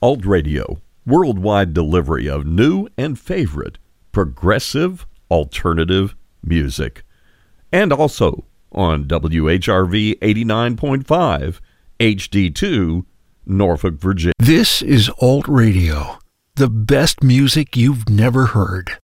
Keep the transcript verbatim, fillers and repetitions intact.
Alt Radio, worldwide delivery of new and favorite progressive alternative music. And also on W H R V eighty-nine point five, H D two, Norfolk, Virginia. This is Alt Radio, the best music you've never heard.